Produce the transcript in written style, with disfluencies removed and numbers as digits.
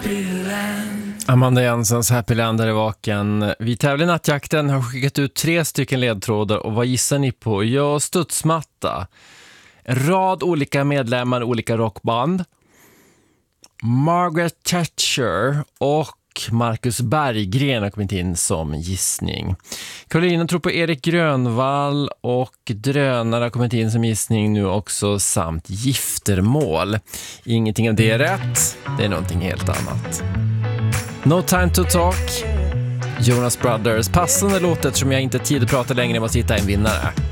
Amanda Jensens Happyland är vaken. Vi tävlar i nattjakten, har skickat ut 3 stycken ledtrådar och vad gissar ni på? Ja, studsmatta. En rad olika medlemmar, olika rockband. Margaret Thatcher och Marcus Berggren har kommit in som gissning. Karolina tror på Erik Grönvall och Drönare har kommit in som gissning nu också samt giftermål. Ingenting av det är rätt, det är någonting helt annat. No Time to Talk, Jonas Brothers. Passande låt eftersom jag inte har tid att prata längre, jag måste hitta en vinnare.